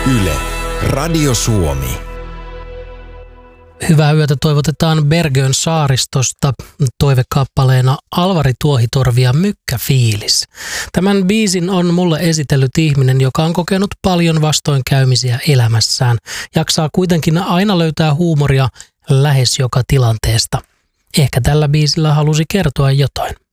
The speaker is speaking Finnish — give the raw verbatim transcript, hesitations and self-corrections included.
Yle, Radio Suomi. Hyvää yötä toivotetaan Bergön saaristosta toivekappaleena Alvari Tuohitorvi ja Mykkäfiilis. Tämän biisin on mulle esitellyt ihminen, joka on kokenut paljon vastoinkäymisiä elämässään. Jaksaa kuitenkin aina löytää huumoria lähes joka tilanteesta. Ehkä tällä biisillä halusi kertoa jotain.